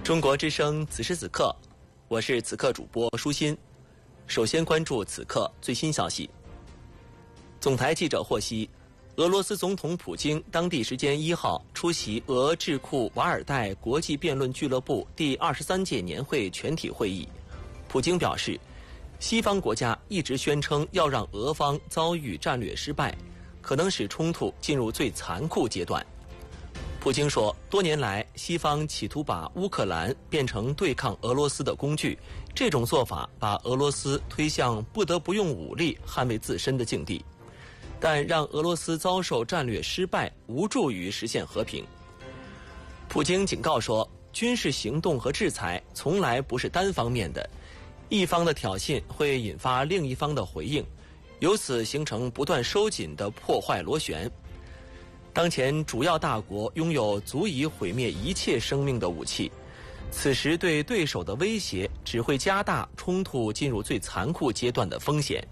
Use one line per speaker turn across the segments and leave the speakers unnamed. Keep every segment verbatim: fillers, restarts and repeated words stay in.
中国之声此时此刻，我是此刻主播舒心。首先关注此刻最新消息。总台记者获悉，俄罗斯总统普京当地时间一号出席俄智库瓦尔代国际辩论俱乐部第二十三届年会全体会议。普京表示，西方国家一直宣称要让俄方遭遇战略失败，可能使冲突进入最残酷阶段。普京说，多年来西方企图把乌克兰变成对抗俄罗斯的工具，这种做法把俄罗斯推向不得不用武力捍卫自身的境地，但让俄罗斯遭受战略失败无助于实现和平。普京警告说，军事行动和制裁从来不是单方面的，一方的挑衅会引发另一方的回应，由此形成不断收紧的破坏螺旋。当前主要大国拥有足以毁灭一切生命的武器，此时对对手的威胁只会加大冲突进入最残酷阶段的风险。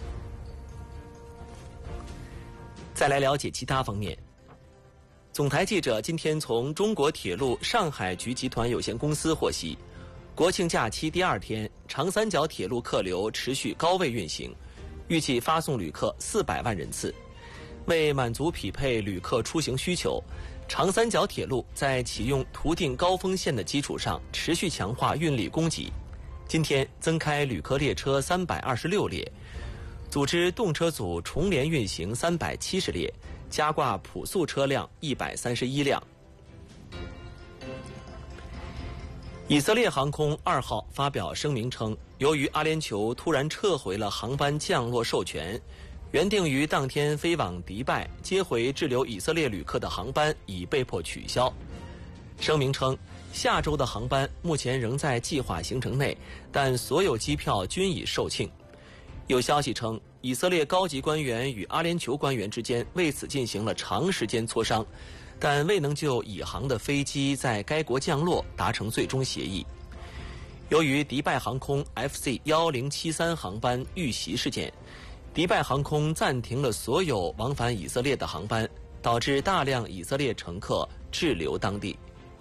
再来了解其他方面。总台记者今天从中国铁路上海局集团有限公司获悉，国庆假期第二天，长三角铁路客流持续高位运行，预计发送旅客四百万人次。为满足匹配旅客出行需求，长三角铁路在启用图定高峰线的基础上，持续强化运力供给。今天增开旅客列车三百二十六列，组织动车组重联运行三百七十列，加挂普速车辆一百三十一辆。以色列航空二号发表声明称，由于阿联酋突然撤回了航班降落授权，原定于当天飞往迪拜接回滞留以色列旅客的航班已被迫取消。声明称，下周的航班目前仍在计划行程内，但所有机票均已售罄。有消息称，以色列高级官员与阿联酋官员之间为此进行了长时间磋商，但未能就以航的飞机在该国降落达成最终协议。由于迪拜航空 F C 一零七三航班遇袭事件，迪拜航空暂停了所有往返以色列的航班，导致大量以色列乘客滞留当地。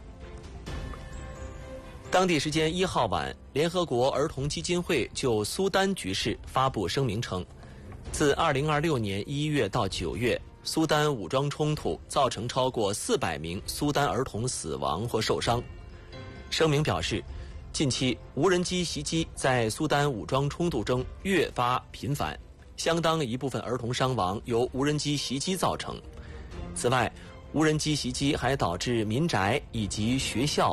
当地时间一号晚，联合国儿童基金会就苏丹局势发布声明称，自二零二六年一月到九月，苏丹武装冲突造成超过四百名苏丹儿童死亡或受伤。声明表示，近期无人机袭击在苏丹武装冲突中越发频繁，相当一部分儿童伤亡由无人机袭击造成。此外，无人机袭击还导致民宅以及学校